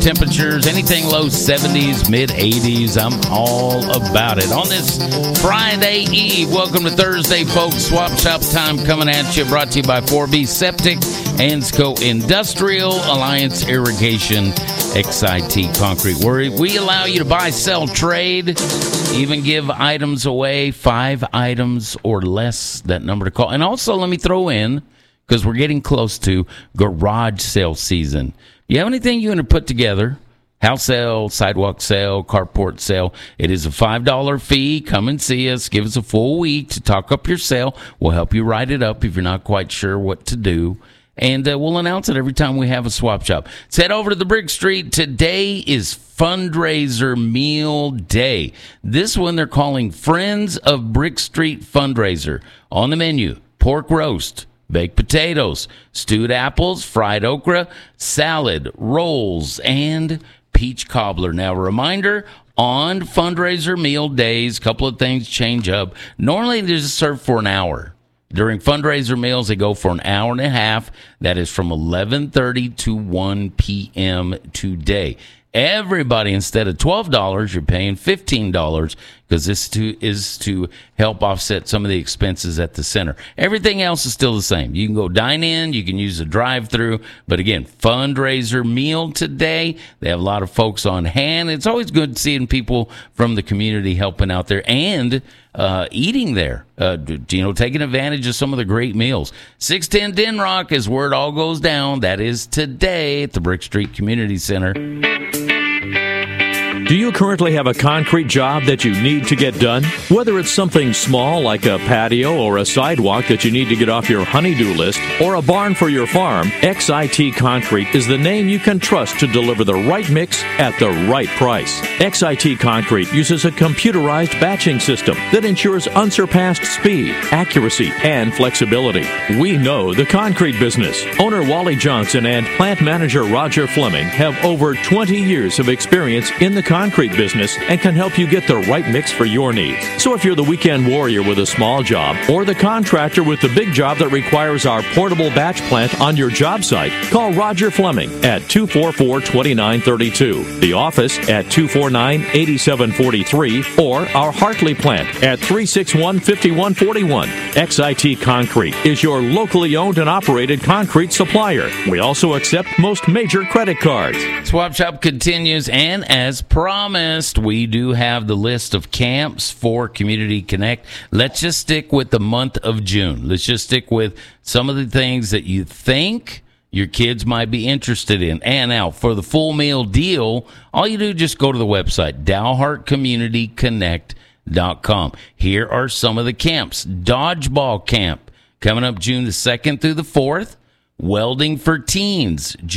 Temperatures, anything low 70s, mid 80s, I'm all about it. On this Friday Eve, welcome to Thursday, folks. Swap Shop time coming at you, brought to you by 4B Septic, Ansco Industrial, Alliance Irrigation, XIT Concrete. Where we allow you to buy, sell, trade, even give items away, 5 items or less, that number to call. And also, let me throw in, because we're getting close to garage sale season. You have anything you want to put together, house sale, sidewalk sale, carport sale, it is a $5 fee. Come and see us. Give us a full week to talk up your sale. We'll help you write it up if you're not quite sure what to do. And we'll announce it every time we have a swap shop. Let's head over to the Brick Street. Today is fundraiser meal day. This one they're calling Friends of Brick Street Fundraiser. On the menu, pork roast, baked potatoes, stewed apples, fried okra, salad, rolls, and peach cobbler. Now, a reminder, on fundraiser meal days, a couple of things change up. Normally, they're just served for an hour. During fundraiser meals, they go for an hour and a half. That is from 11:30 to 1 p.m. today. Everybody, instead of $12, you're paying $15 because this is to help offset some of the expenses at the center. Everything else is still the same. You can go dine in, you can use a drive-through, but again, fundraiser meal today. They have a lot of folks on hand. It's always good seeing people from the community helping out there and eating there, taking advantage of some of the great meals. 610 Denrock is where it all goes down. That is today at the Brick Street Community Center. Do you currently have a concrete job that you need to get done? Whether it's something small like a patio or a sidewalk that you need to get off your honey-do list, or a barn for your farm, XIT Concrete is the name you can trust to deliver the right mix at the right price. XIT Concrete uses a computerized batching system that ensures unsurpassed speed, accuracy, and flexibility. We know the concrete business. Owner Wally Johnson and plant manager Roger Fleming have over 20 years of experience in the concrete business and can help you get the right mix for your needs. So if you're the weekend warrior with a small job or the contractor with the big job that requires our portable batch plant on your job site, call Roger Fleming at 244-2932, the office at 249-8743, or our Hartley plant at 361-5141. XIT Concrete is your locally owned and operated concrete supplier. We also accept most major credit cards. Swap Shop continues, and as promised, we do have the list of camps for Community Connect. Let's just stick with the month of June. Let's just stick with some of the things that you think your kids might be interested in. And now, for the full meal deal, all you do, just go to the website, DalhartCommunityConnect.com. Here are some of the camps. Dodgeball Camp, coming up June the 2nd through the 4th. Welding for Teens,